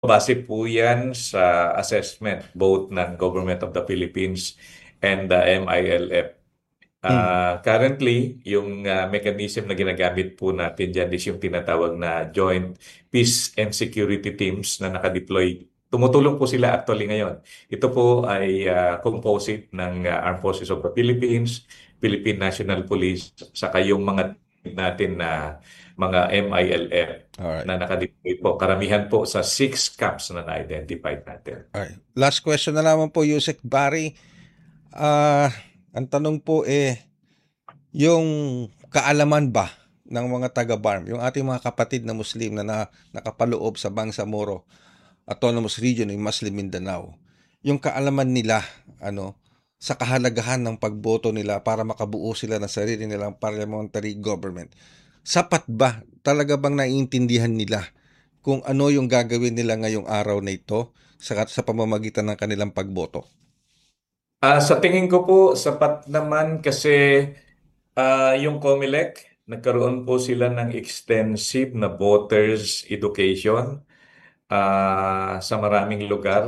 base po yan sa assessment both ng Government of the Philippines and the MILF. Mm. Currently, yung mechanism na ginagamit po natin dyan is yung tinatawag na Joint Peace and Security Teams na nakadeploy. Tumutulong po sila actually ngayon. Ito po ay composite ng Armed Forces of the Philippines, Philippine National Police, saka yung mga team natin na mga MILF Alright. na nakadeploy po. Karamihan po sa 6 camps na na-identify natin. Alright. Last question na naman po, Yusek Barry. Ah, ang tanong po yung kaalaman ba ng mga taga-BARM, yung ating mga kapatid na Muslim na nakapaloob sa Bangsamoro Autonomous Region ng Muslim Mindanao, yung kaalaman nila sa kahalagahan ng pagboto nila para makabuo sila ng sarili nilang parliamentary government. Sapat ba? Talaga bang naiintindihan nila kung ano yung gagawin nila ngayong araw na ito sa pamamagitan ng kanilang pagboto? Sa tingin ko po, sapat naman kasi yung COMELEC, nagkaroon po sila ng extensive na voters education sa maraming lugar.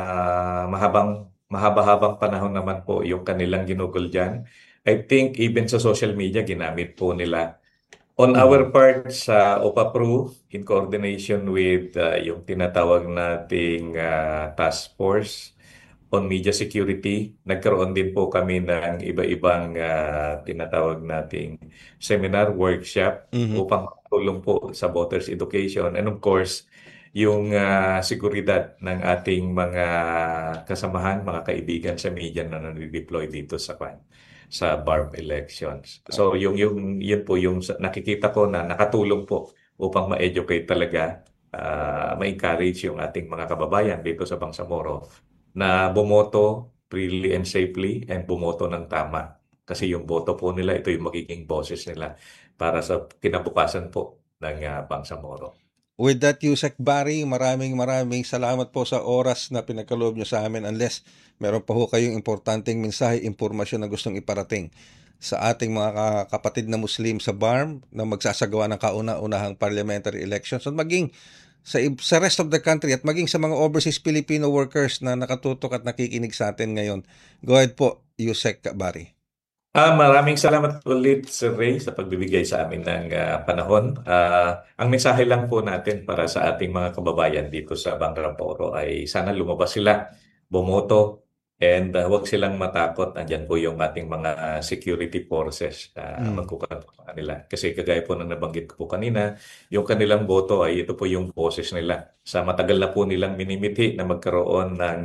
Mahaba-habang panahon naman po yung kanilang ginugol dyan. I think even sa social media, ginamit po nila. On our Mhm. part sa OPAPRU, in coordination with yung tinatawag nating task force on media security, nagkaroon din po kami ng iba-ibang tinatawag nating seminar, workshop Mhm. upang tulong po sa voters education and of course, yung seguridad ng ating mga kasamahan, mga kaibigan sa media na nare-deploy dito sa BARM elections. So yun po yung nakikita ko na nakatulong po upang ma-educate talaga, ma-encourage yung ating mga kababayan dito sa Bangsamoro na bumoto freely and safely and bumoto ng tama. Kasi yung boto po nila, ito yung magiging boses nila para sa kinabukasan po ng Bangsamoro. With that, Yusek Barry, maraming maraming salamat po sa oras na pinagkaloob nyo sa amin. Unless meron pa ho kayong importanteng mensahe, impormasyon na gustong iparating sa ating mga kapatid na Muslim sa BARM na magsasagawa ng kauna-unahang parliamentary elections at maging sa rest of the country at maging sa mga overseas Filipino workers na nakatutok at nakikinig sa atin ngayon. Go ahead po, Yusek Barry. Maraming salamat ulit, Sir Ray, sa pagbibigay sa amin ng panahon. Ang mensahe lang po natin para sa ating mga kababayan dito sa Bangramporo ay sana lumabas sila, bumoto, and huwag silang matakot. Andyan po yung ating mga security forces na Mm. magkukanto sa kanila. Kasi kagaya po ng nabanggit ko po kanina, yung kanilang boto ay ito po yung boses nila. Sa matagal na po nilang minimithi na magkaroon ng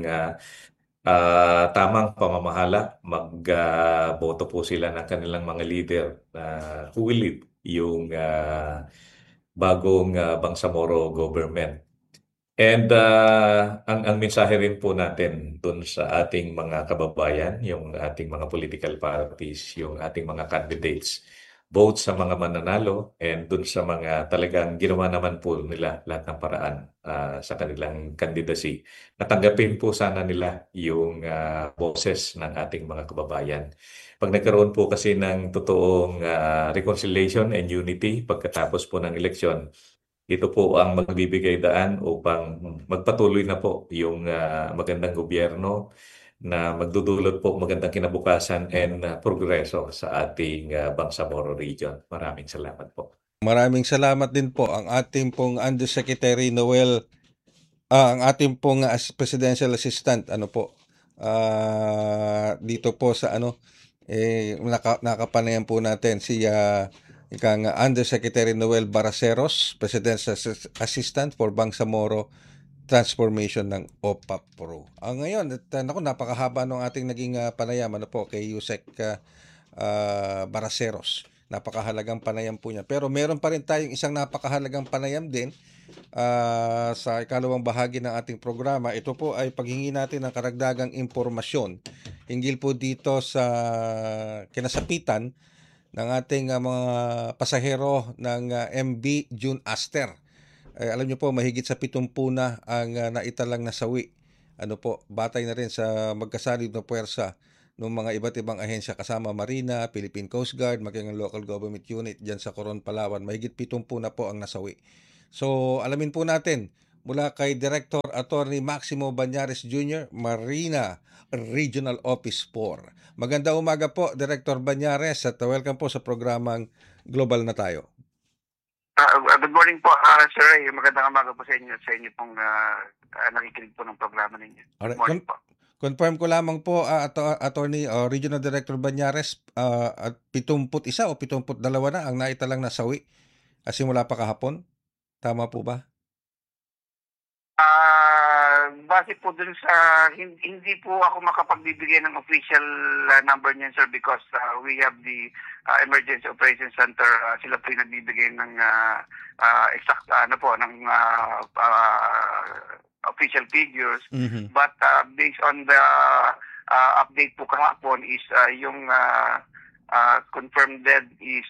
tamang pamamahala, mag-boto po sila ng kanilang mga leader na who will lead yung bagong Bangsamoro government. And ang mensahe rin po natin dun sa ating mga kababayan, yung ating mga political parties, yung ating mga candidates, both sa mga mananalo and dun sa mga talagang ginawa naman po nila lahat ng paraan sa kanilang candidacy. Natanggapin po sana nila yung boses ng ating mga kababayan. Pag nagkaroon po kasi ng totoong reconciliation and unity pagkatapos po ng eleksyon, ito po ang magbibigay daan upang magpatuloy na po yung magandang gobyerno na magdudulot po magandang kinabukasan and progreso sa ating Bangsamoro region. Maraming salamat po. Maraming salamat din po ang ating pong Undersecretary Noel, ang ating pong Presidential Assistant, dito po sa nakapanayan po natin si ikang Undersecretary Noel Baraceros, Presidential Assistant for Bangsamoro Transformation ng OPAP Pro. Ngayon, napakahaba ng ating naging panayam kay Yusek Baraceros. Napakahalagang panayam po niya. Pero meron pa rin tayong isang napakahalagang panayam din sa ikalawang bahagi ng ating programa. Ito po ay paghingi natin ng karagdagang impormasyon hinggil po dito sa kinasapitan ng ating mga pasahero ng MV June Aster. Alam niyo po, mahigit sa 70 na ang naitalang nasawi. Batay na rin sa magkasalib na puwersa ng mga iba't ibang ahensya kasama Marina, Philippine Coast Guard, maging ang local government unit dyan sa Coron, Palawan. Mahigit 70 na po ang nasawi. So, alamin po natin mula kay Director Attorney Maximo Banyares Jr., Marina Regional Office 4. Magandang umaga po, Director Banyares, at welcome po sa programang Global na Tayo. Good morning po, Sir Ray. Magandang umaga po sa inyo pong nakikinig po ng programa ninyo. Good Alright. morning po. Confirm ko lamang po, Attorney Regional Director Banyares, at 71 o 72 na ang naitalang nasawi simula pa kahapon. Tama po ba? Base po dun sa, hindi po ako makapagbibigay ng official number niyan, sir, because we have the Emergency Operations Center. Sila po yung nagbibigay ng exact ng official figures. Mhm. But based on the update po kahapon is yung confirmed dead is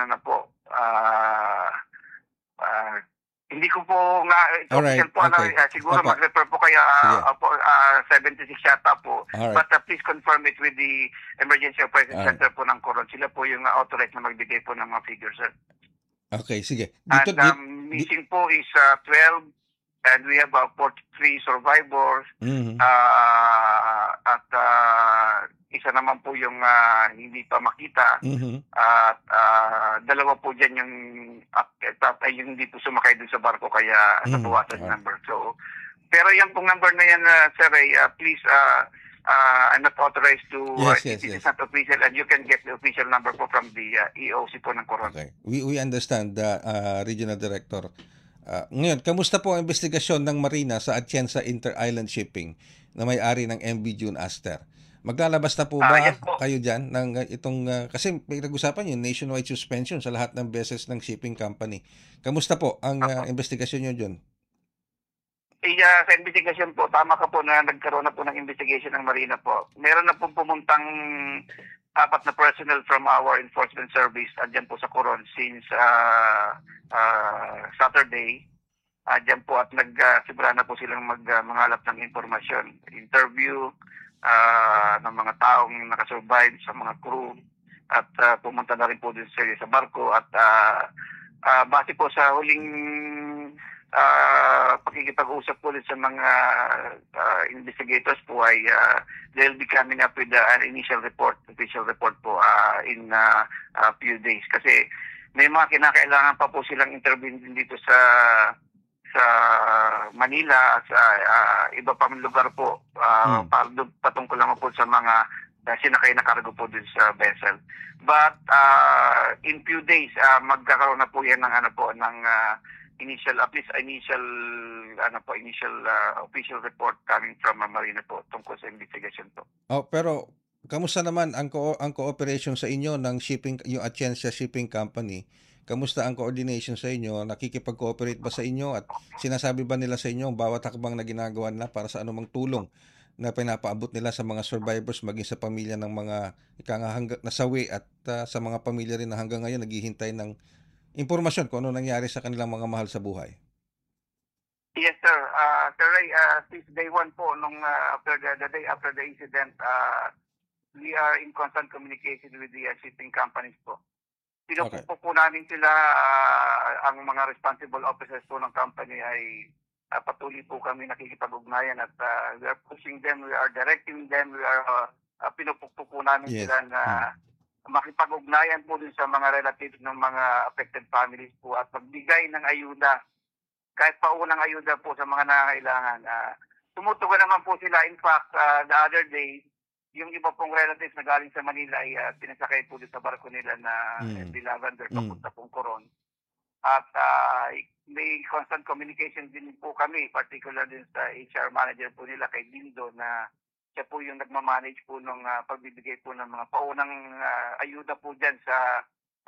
hindi ko po nga Alright, official po okay. siguro Opo. mag-refer po kaya Sige. 76 yata po. Alright. But please confirm it with the Emergency Operations Alright. Center po ng Coron. Sila po yung authorized na magbigay po ng mga figures, sir. Okay, sige. And missing po is 12 and we have 43 survivors. Mhm. At isa naman po yung hindi pa makita. Mhm. At dalawa po dyan yung hindi po sumakay dun sa barko kaya nabawasan yung number. So, pero yung pong number na yan, Sir Ray, please, I'm not authorized to, Yes. it is not official and you can get the official number po from the EOC po ng Coron. Okay. We understand, Regional Director. Ngayon, kamusta po ang investigasyon ng Marina sa Atienza Inter-Island Shipping na may-ari ng MV June Aster? Maglalabas na po ba Yan po. kayo dyan ng itong, kasi may nag-usapan yun, nationwide suspension sa lahat ng beses ng shipping company. Kamusta po ang investigasyon nyo dyan? Sa investigation po, tama ka po na nagkaroon na po ng investigation ng Marina po. Meron na po pumuntang 4 na personnel from our enforcement service andyan po sa Coron since Saturday. Andyan po at nagsimula na po silang manghalap ng informasyon, interview ng mga taong nakasurvive sa mga crew at pumunta na rin po din sa barko at base po sa huling pakikipag-usap po sa mga investigators po ay they'll be coming up with an official report po in a few days kasi may mga kinakailangan pa po silang interview din dito sa Manila, sa iba pang lugar po patungkol naman po sa mga sinakay na kargo po din sa vessel. But in few days magkakaroon na po yan ng initial official report coming from Marina po tungkol sa investigation po. Pero kamusta naman ang cooperation sa inyo ng shipping, yung Atienza Shipping Company? Kamusta ang coordination sa inyo? Nakikipag-cooperate ba sa inyo at sinasabi ba nila sa inyo ang bawat hakbang na ginagawa nila para sa anumang tulong na pinapaabot nila sa mga survivors maging sa pamilya ng mga nasawi at sa mga pamilya rin na hanggang ngayon naghihintay ng impormasyon kung ano nangyari sa kanilang mga mahal sa buhay? Yes, sir. Sir Ray, since day one po, the day after the incident, we are in constant communication with the shipping companies po. Pinupukpo po namin sila, ang mga responsible officers po ng company ay patuloy po kami nakikipag-ugnayan at we are pushing them, we are directing them, we are pinupukpo po namin sila na makipag-ugnayan po din sa mga relatives ng mga affected families po at magbigay ng ayuda, kahit pa unang ayuda po sa mga nangangailangan. Tumutugon naman po sila. In fact, the other day, yung iba pong relatives na galing sa Manila ay pinasakay po din sa barko nila na MV Lavender papunta pong Coron. At may constant communication din po kami, particular din sa HR manager po nila kay Dindo na siya po yung nagmamanage po ng pagbibigay po ng mga paunang ayuda po dyan sa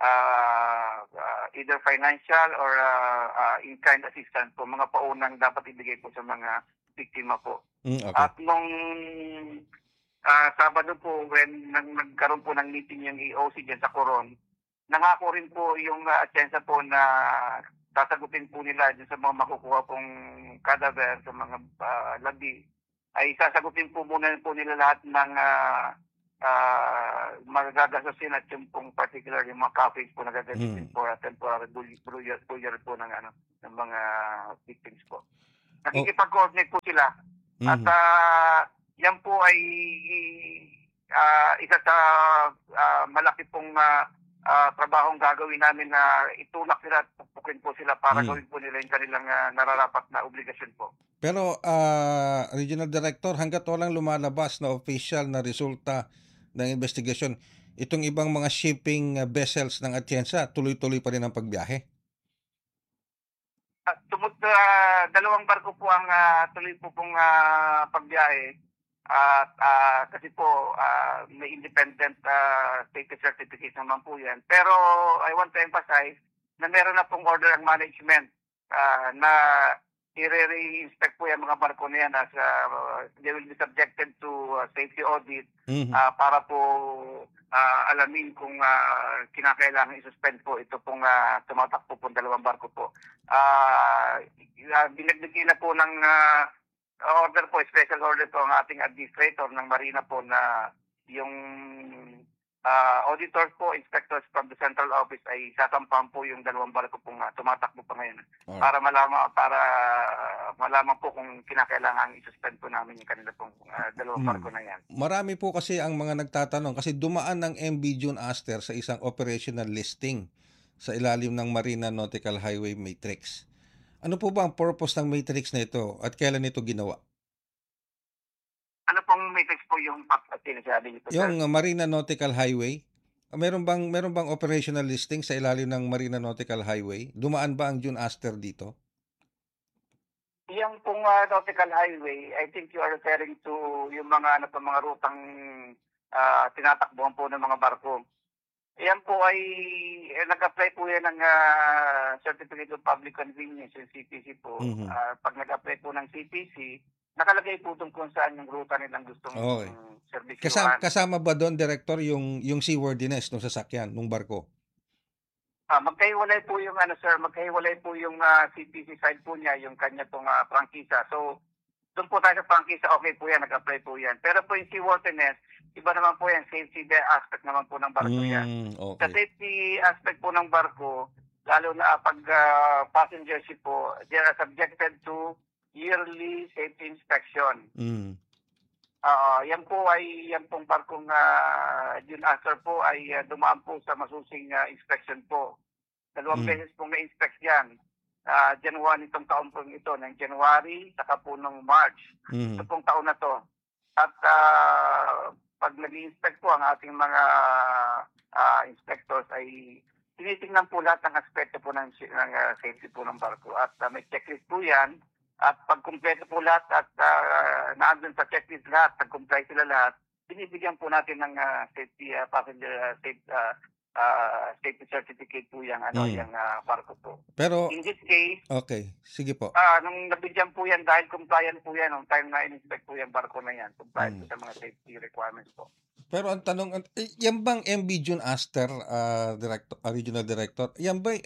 either financial or in-kind assistance po, mga paunang dapat ibigay po sa mga biktima po. Okay. At nung Sabado po, when nagkaroon po ng meeting yung EOC dyan sa Coron, nangako rin po yung Atienza po na sasagutin po nila dyan sa mga makukuha pong cadaver, sa mga labi, ay sasagutin po muna po nila lahat ng magagasasin at yung pong particular yung mga cafes po na gagamitin for temporary burial po ng mga victims po. Nakikipag-coordinate po sila. At Mhm. yan po ay isa sa malaki pong trabahong gagawin namin na itulak sila at pupukin po sila para Mm. gawin po nila yung kanilang nararapat na obligasyon po. Pero Regional Director, hangga't walang lumalabas na official na resulta ng investigasyon, itong ibang mga shipping vessels ng Atienza, tuloy-tuloy pa rin ang pagbiyahe. Dalawang barko po ang tuloy po pong pagbiyahe. At kasi po may independent safety certificate naman po yan. Pero I want to emphasize na meron na pong order ang management na i-re-inspect po yung mga barko na yan as they will be subjected to safety audit Mhm. para po alamin kung kinakailangan i-suspend po ito pong tumatakbo pong dalawang barko po. Binagbigay na po ng order po, special order po ang ating administrator ng Marina po na yung auditors po, inspectors from the central office ay sasampahan po yung dalawang barko pong tumatakbo pa ngayon Alright. para malaman po kung kinakailangan i-suspend po namin yung kanila pong dalawang barko na yan. Marami po kasi ang mga nagtatanong kasi dumaan ng MV June Aster sa isang operational listing sa ilalim ng Marina Nautical Highway Matrix. Ano po ba ang purpose ng matrix na ito at kailan ito ginawa? Ano pong matrix po yung sinasabi niyo po, sir? Yung Marina Nautical Highway, meron bang operational listing sa ilalim ng Marina Nautical Highway? Dumaan ba ang June Aster dito? Yung pong nautical highway, I think you are referring to yung mga mga rutang tinatakbuhan po ng mga barko. Yan po ay nag-apply po yan ng Certificate of Public Convenience, yung CPC po. Mhm. Pag nag-apply po ng CPC, nakalagay po doon kung saan yung ruta nilang gustong Okay. serbisyuhan. Kasama ba doon, Director, yung seaworthiness ng sasakyan, ng barko? Magkahiwalay po yung magkahiwalay po yung CPC side po niya, yung kanya pong prangkisa. So, doon po tayo sa prangkisa, okay po yan, nag-apply po yan. Pero po yung seaworthiness, iba naman po yan, safety aspect naman po ng barko yan. Sa Okay. safety aspect po ng barko, lalo na pag passenger ship po, they are subjected to yearly safety inspection. Mm. Yan pong barkong June Aster po ay dumaan po sa masusing inspection po. Dalawang beses pong na-inspect yan. January nitong taon po ito, ng January, saka po ng March. Ito Mm. pong taon na to. At pag nag-inspect po ang ating mga inspectors ay tinitingnan po lahat ng aspeto po ng safety po ng barko. At may checklist po yan. At pag kumpleto po lahat at naandun sa checklist lahat, nag-comply sila lahat, binibigyan po natin ng safety passenger safety certificate po yung yung barko po. Pero, In this case, okay. Sige po. nung nabigyan po yan dahil compliant po yan nung time na in-inspect po yung barko na yan, compliant po sa mga safety requirements po. Pero ang tanong, yan bang MV June Aster, Regional Director, yan ba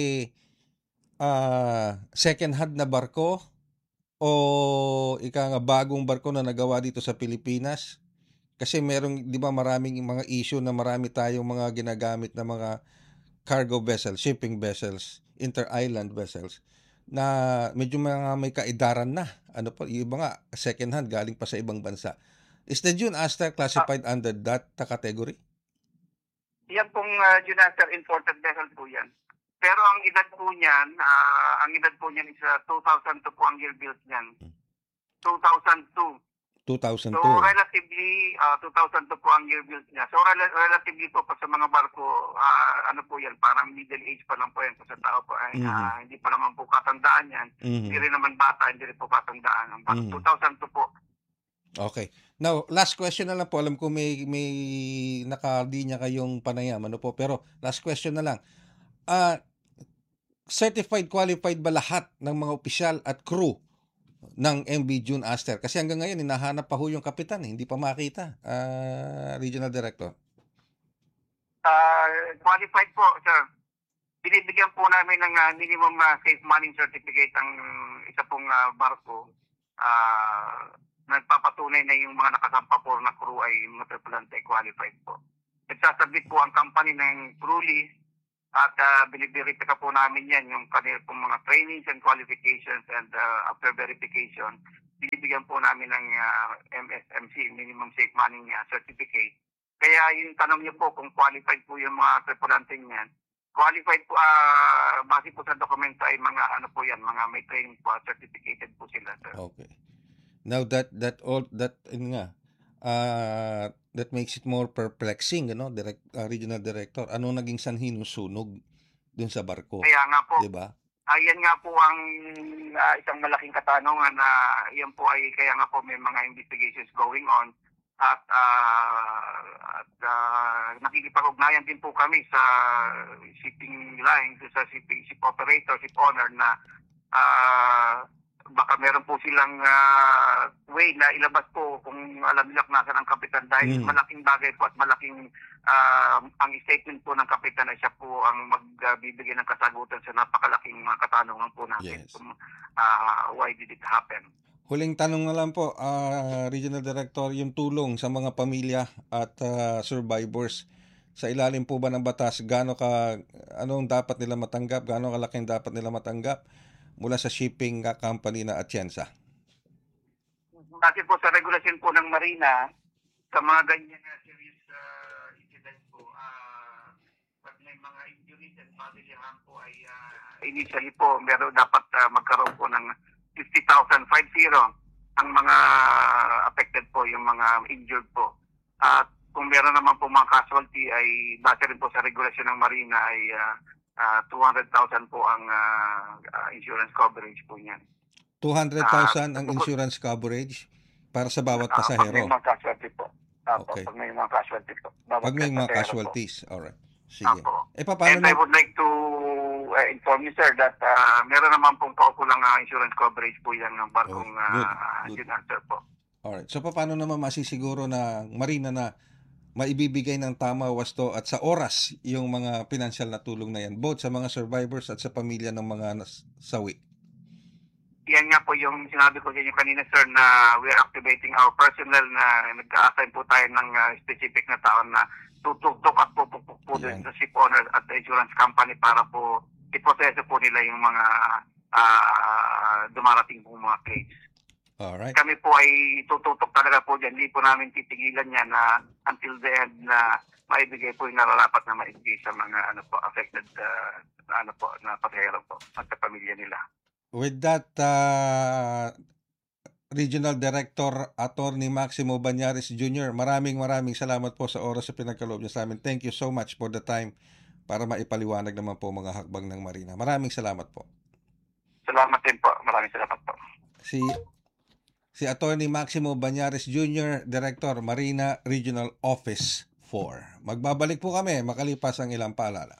second hand na barko o bagong barko na nagawa dito sa Pilipinas? Kasi merong, di ba, maraming mga issue na marami tayong mga ginagamit na mga cargo vessels, shipping vessels, inter-island vessels, na medyo may kaedaran na. Ano po, yung iba nga, second hand, galing pa sa ibang bansa. Is the June Aster classified under that category? Yan pong June Aster imported vessel po yan. Pero ang edad po niyan, is 2002 po ang year built niyan. 2002. 2002. So relatively 2002 po ang year built niya. So relatively po pa sa mga barko po yan, parang middle age pa lang po yan sa tao po. Hindi pa naman po katandaan yan. Hindi rin naman bata, hindi rin po katandaan. 2002 po. Okay. Now, last question na lang po. Alam ko may nakalinya kayong panayam, ano po, pero last question na lang. Certified, qualified ba lahat ng mga opisyal at crew ng MV June Aster? Kasi hanggang ngayon, hinahanap pa ho yung kapitan, hindi pa makita, Regional Director. Qualified po, sir. Binibigyan po namin ng minimum safe manning certificate ang isa pong barko. Nagpapatunay na yung mga nakasampa po na crew ay mga tripulante qualified po. Nagsasabit po ang company ng crew list, at biniverify po namin yan, yung kanil pong mga trainings and qualifications, and after verification, binibigyan po namin ng MSMC, Minimum Safe Manning Certificate. Kaya yung tanong niyo po kung qualified po yung mga tripulante niyan, qualified po, base po sa dokumento ay mga ano po yan, mga may training po, certificated po sila, sir. Okay. Now that makes it more perplexing, Regional Director. Ano naging sanhi ng sunog dun sa barko? Kaya nga po, 'Di ba? ayan nga po ang isang malaking katanungan na yan po ay kaya nga po may mga investigations going on at nakikipag-ugnayan din po kami sa shipping line, sa ship operator, ship owner na baka meron po silang way na ilabas po kung alam nila kung nasaan ang kapitan dahil malaking bagay po at malaking ang statement po ng kapitan ay siya po ang magbibigay ng kasagutan sa napakalaking mga katanungan po natin. Yes. Kung, why did it happen? Huling tanong na lang po, Regional Director, yung tulong sa mga pamilya at survivors sa ilalim po ba ng batas, anong dapat nila matanggap, gaano kalaking dapat nila matanggap mula sa shipping company na Atienza? Kasi po sa regulasyon po ng Marina, sa mga ganyan na serious incidents po, pag may mga injuries and bodily harm po ay initially po meron dapat magkaroon po ng 50,050 ang mga affected po, yung mga injured po. At kung meron naman po mga casualty ay base rin po sa regulasyon ng Marina ay 200,000 po ang insurance coverage po niyan. 200,000 ang insurance coverage para sa bawat pasahero. Pag may mga casualty po. Okay. Pag may mga casualty po. Pag may mga casualties. Alright. Sige. Paano And I would like to inform you, sir, that meron naman pong kaukulang insurance coverage po yan ng barkong good. sir po. Alright. So, paano naman masisiguro na Marina na maibibigay ng tama, wasto at sa oras yung mga financial na tulong na yan, both sa mga survivors at sa pamilya ng mga nasawi? Yan nga po yung sinabi ko sa inyo kanina, sir, na we are activating our personnel na nag-assign po tayo ng specific na tao na tutuktok at pupukpuk po din sa ship owner at the insurance company para po iproseso po nila yung mga dumarating po mga claims. Alright. Kami po ay tututok talaga po dyan. Hindi po namin titigilan yan na until the end na maibigay po yung nararapat na maibigay sa mga affected na pasahero po at sa pamilya nila. With that, Regional Director Attorney Maximo Bañares Jr., maraming salamat po sa oras sa pinagkaloob niya sa amin. Thank you so much for the time para maipaliwanag naman po mga hakbang ng Marina. Maraming salamat po. Salamat din po. Maraming salamat po. Si Attorney Maximo Bañares Jr., Director, Marina Regional Office 4. Magbabalik po kami makalipas ang ilang paalala.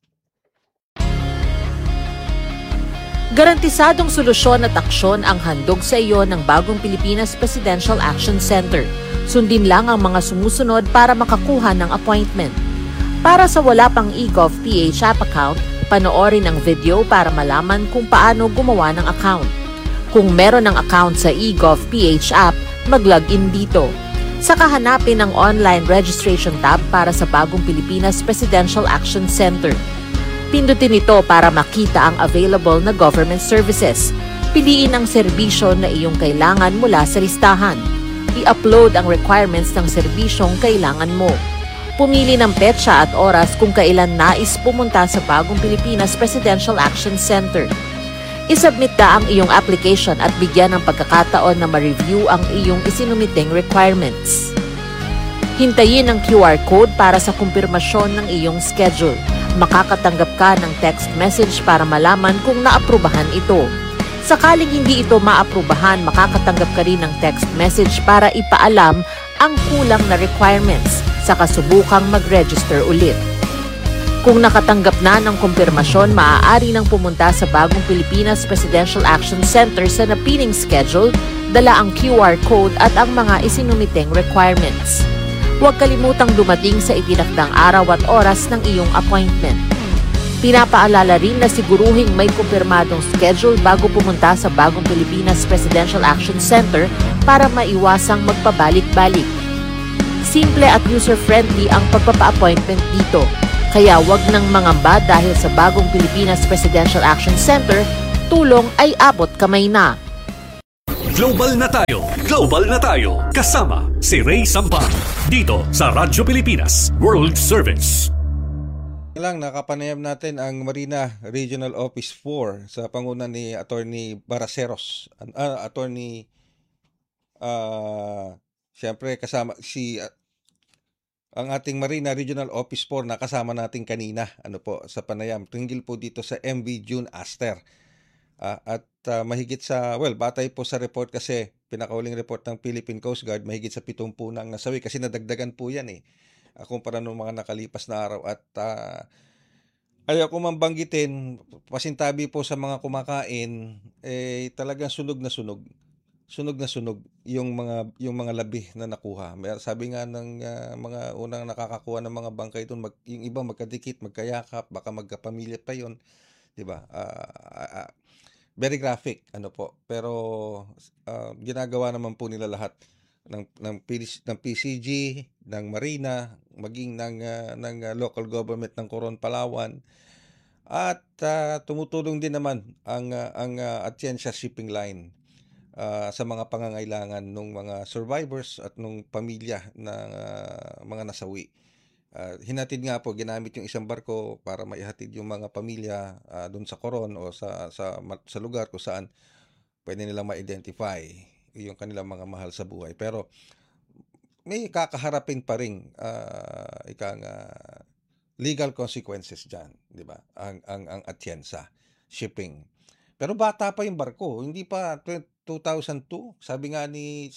Garantisadong solusyon at aksyon ang handog sa iyo ng Bagong Pilipinas Presidential Action Center. Sundin lang ang mga sumusunod para makakuha ng appointment. Para sa wala pang eGov.ph app account, panoorin ang video para malaman kung paano gumawa ng account. Kung meron ng account sa eGov.ph app, mag-login dito. Saka hanapin ang online registration tab para sa Bagong Pilipinas Presidential Action Center. Pindutin ito para makita ang available na government services. Piliin ang serbisyo na iyong kailangan mula sa listahan. I-upload ang requirements ng serbisyong kailangan mo. Pumili ng petsa at oras kung kailan nais pumunta sa Bagong Pilipinas Presidential Action Center. I-submit na ang iyong application at bigyan ng pagkakataon na ma-review ang iyong isinumiting requirements. Hintayin ang QR code para sa kumpirmasyon ng iyong schedule. Makakatanggap ka ng text message para malaman kung naaprubahan ito. Sakaling hindi ito maaprubahan, makakatanggap ka rin ng text message para ipaalam ang kulang na requirements sa kasubukang mag-register ulit. Kung nakatanggap na ng kumpirmasyon, maaari nang pumunta sa Bagong Pilipinas Presidential Action Center sa napiling schedule, dala ang QR code at ang mga isinumiting requirements. Huwag kalimutang dumating sa itinakdang araw at oras ng iyong appointment. Pinapaalala rin na siguruhing may kumpirmadong schedule bago pumunta sa Bagong Pilipinas Presidential Action Center para maiwasang magpabalik-balik. Simple at user-friendly ang pagpapa-appointment dito. Kaya wag nang mangamba dahil sa bagong Pilipinas Presidential Action Center, tulong ay abot kamay na. Global na tayo! Global na tayo! Kasama si Ray Sampang dito sa Radyo Pilipinas World Service. Lang nakapanayam natin ang Marina Regional Office 4 sa panguna ni Attorney Baraceros. Attorney siyempre kasama ang ating Marina Regional Office 4 na kasama natin kanina sa panayam tunggil po dito sa MV June Aster. Mahigit sa, batay po sa report kasi, pinakauling report ng Philippine Coast Guard, mahigit sa 70 nang nasawi kasi nadagdagan po yan kumpara ng mga nakalipas na araw. At ayaw ko mambanggitin, pasintabi po sa mga kumakain, talagang sunog na sunog. Sunog na sunog yung mga labi na nakuha. Sabi nga ng mga unang nakakakuha ng mga bangkay doon, yung iba magkadikit, magkayakap, baka magkapamilya pa yon, 'di ba? Very graphic pero ginagawa naman po nila lahat ng PCG, ng Marina, maging ng local government ng Coron, Palawan, at tumutulong din naman ang Atienza Shipping Line sa mga pangangailangan ng mga survivors at ng pamilya ng mga nasawi. Hinatid nga po, ginamit yung isang barko para maihatid yung mga pamilya doon sa Coron o sa lugar kung saan pwede nilang ma-identify yung kanilang mga mahal sa buhay. Pero may kakaharapin pa rin legal consequences dyan, di ba? Ang Atienza Shipping. Pero bata pa yung barko, hindi pa 2002. Sabi nga ni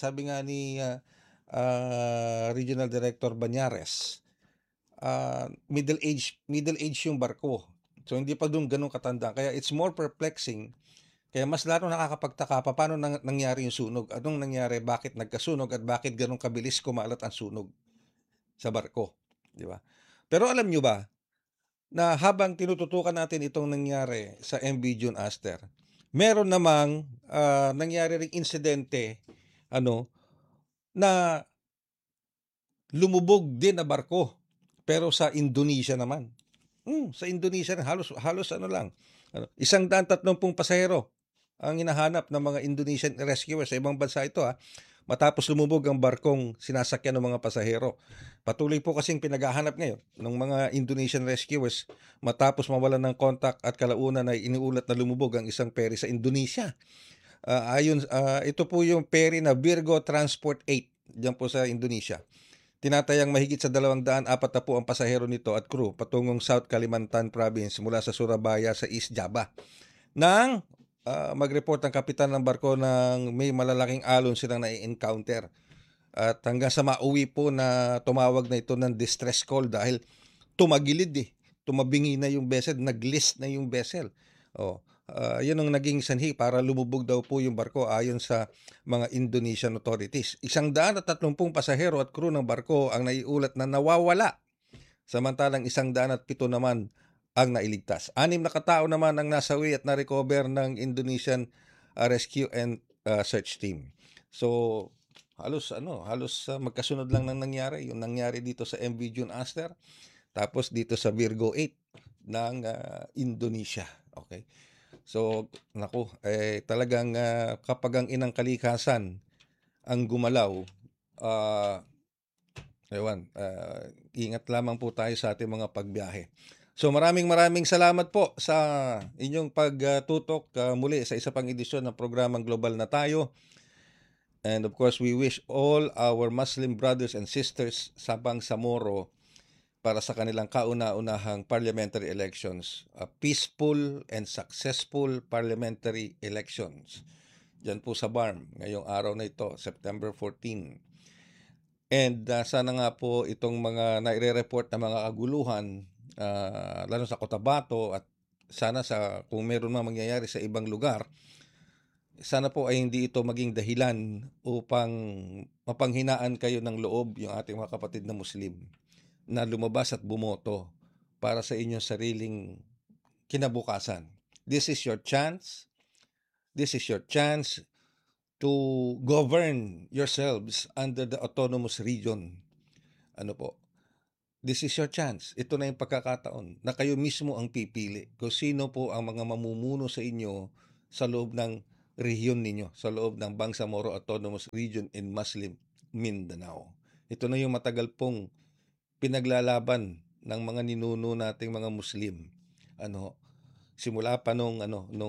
Regional Director Banyares, middle age yung barko. So hindi pa doon ganun katanda. Kaya it's more perplexing. Kaya mas lalo nakakapagtaka paano nangyari yung sunog. Anong nangyari? Bakit nagkasunog at bakit ganun kabilis kumalat ang sunog sa barko, di ba? Pero alam nyo ba na habang tinututukan natin itong nangyari sa MV June Aster, meron namang nangyari ring insidente na lumubog din na barko. Pero sa Indonesia naman. Sa Indonesia halos 130 pasahero ang hinahanap ng mga Indonesian rescuers sa ibang bansa ito matapos lumubog ang barkong sinasakyan ng mga pasahero. Patuloy po kasing pinaghahanap ngayon ng mga Indonesian rescuers matapos mawalan ng kontak at kalaunan ay iniulat na lumubog ang isang ferry sa Indonesia. Ito po yung ferry na Virgo Transport 8 diyan po sa Indonesia. Tinatayang mahigit sa 240 ang pasahero nito at crew patungong South Kalimantan Province mula sa Surabaya sa East Java. Nang mag-report ang kapitan ng barko ng may malalaking alon silang na-encounter. At hanggang sa mauwi po na tumawag na ito ng distress call dahil tumagilid tumabingi na yung vessel, nag-list na yung vessel. Yun ang naging sanhi para lumubog daw po yung barko ayon sa mga Indonesian authorities. 130 pasahero at crew ng barko ang naiulat na nawawala. Samantalang 107 naman ang nailigtas. 6 na katao naman ang nasawi at na-recover ng Indonesian Rescue and Search Team. So halos magkasunod lang nang nangyari. Yung nangyari dito sa MV June Aster, tapos dito sa Virgo 8 ng Indonesia. Okay. So, talagang kapag ang inang kalikasan ang gumalaw, ingat lamang po tayo sa ating mga pagbiyahe. So, maraming salamat po sa inyong pagtutok muli sa isa pang edisyon ng programang Global na Tayo. And of course, we wish all our Muslim brothers and sisters sa Bangsamoro para sa kanilang kauna-unahang parliamentary elections, peaceful and successful parliamentary elections. Diyan po sa BARM, ngayong araw na ito, September 14. And sana nga po itong mga naire-report na mga kaguluhan, lalo sa Cotabato at sana kung meron mga mangyayari sa ibang lugar, sana po ay hindi ito maging dahilan upang mapanghinaan kayo ng loob yung ating mga kapatid na Muslim na lumabas at bumoto para sa inyong sariling kinabukasan. This is your chance. This is your chance to govern yourselves under the autonomous region. this is your chance. Ito na yung pagkakataon na kayo mismo ang pipili kung sino po ang mga mamumuno sa inyo sa loob ng rehiyon ninyo, sa loob ng Bangsamoro Autonomous Region in Muslim Mindanao. Ito na yung matagal pong pinaglalaban ng mga ninuno nating mga Muslim. Simula pa nung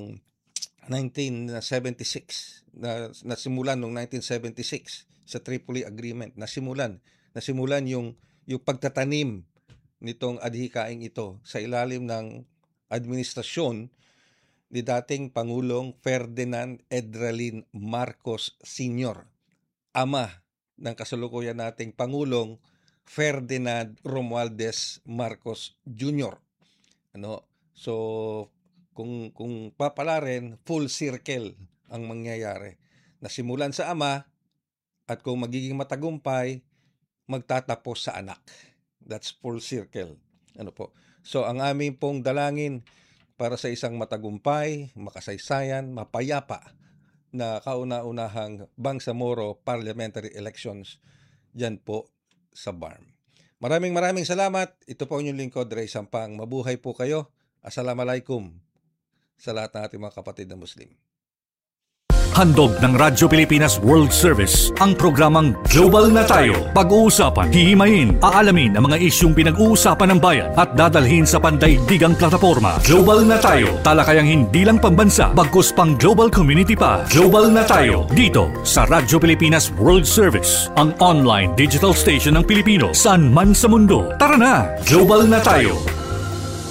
1976, nasimulan nung 1976 sa Tripoli Agreement, nasimulan yung pagtatanim nitong adhikaing ito sa ilalim ng administrasyon ni dating Pangulong Ferdinand Edralin Marcos Sr., ama ng kasalukuyan nating Pangulong Ferdinand Romualdez Marcos Jr. So kung papalarin, full circle ang mangyayari. Nasimulan sa ama at kung magiging matagumpay, magtatapos sa anak. That's full circle. So ang aming pong dalangin para sa isang matagumpay, makasaysayan, mapayapa na kauna-unahang Bangsamoro parliamentary elections dyan po sa BARM. Maraming salamat. Ito po ang inyong lingkod, Ray Sampang. Mabuhay po kayo. Assalamualaikum sa lahat ng ating mga kapatid na Muslim. Handog ng Radyo Pilipinas World Service ang programang Global na Tayo. Pag-uusapan, hihimayin, aalamin ang mga isyung pinag-uusapan ng bayan at dadalhin sa pandaigdigang plataforma. Global na Tayo, talakayang hindi lang pambansa, bagkus pang global community pa. Global na Tayo, dito sa Radyo Pilipinas World Service, ang online digital station ng Pilipino saan man sa mundo. Tara na! Global na Tayo!